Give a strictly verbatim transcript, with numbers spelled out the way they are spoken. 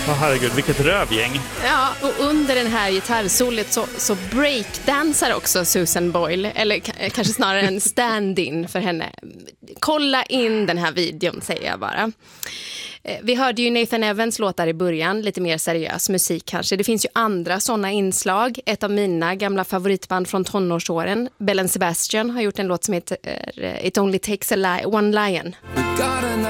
Åh herregud, vilket rövgäng. Ja, och under den här gitarrsolet så, så breakdansar också Susan Boyle, eller k- kanske snarare en stand-in för henne. Kolla in den här videon, säger jag bara. Eh, Vi hörde ju Nathan Evans låtar i början, lite mer seriös musik kanske. Det finns ju andra sådana inslag. Ett av mina gamla favoritband från tonårsåren, Bell and Sebastian, har gjort en låt som heter eh, It Only Takes a li- One Lion.